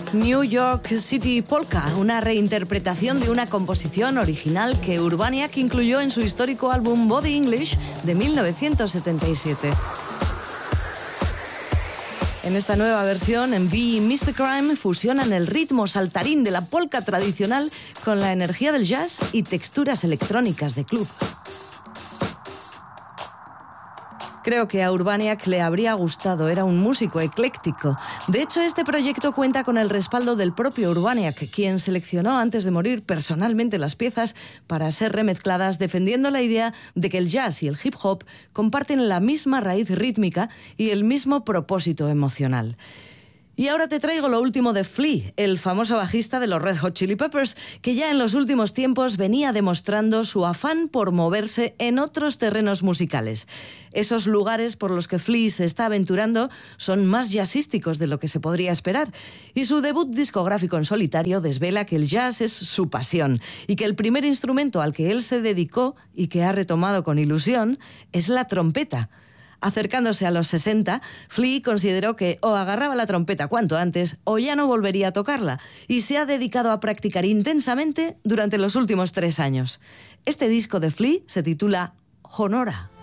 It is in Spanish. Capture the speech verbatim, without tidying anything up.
New York City Polka, una reinterpretación de una composición original que Urbaniak incluyó en su histórico álbum Body English de mil novecientos setenta y siete. En esta nueva versión, Envy y mister Crime fusionan el ritmo saltarín de la polka tradicional con la energía del jazz y texturas electrónicas de club. Creo que a Urbaniak le habría gustado, era un músico ecléctico. De hecho, este proyecto cuenta con el respaldo del propio Urbaniak, quien seleccionó antes de morir personalmente las piezas para ser remezcladas, defendiendo la idea de que el jazz y el hip hop comparten la misma raíz rítmica y el mismo propósito emocional. Y ahora te traigo lo último de Flea, el famoso bajista de los Red Hot Chili Peppers, que ya en los últimos tiempos venía demostrando su afán por moverse en otros terrenos musicales. Esos lugares por los que Flea se está aventurando son más jazzísticos de lo que se podría esperar, y su debut discográfico en solitario desvela que el jazz es su pasión y que el primer instrumento al que él se dedicó y que ha retomado con ilusión es la trompeta. Acercándose a los sesenta, Flea consideró que o agarraba la trompeta cuanto antes o ya no volvería a tocarla, y se ha dedicado a practicar intensamente durante los últimos tres años. Este disco de Flea se titula Honora.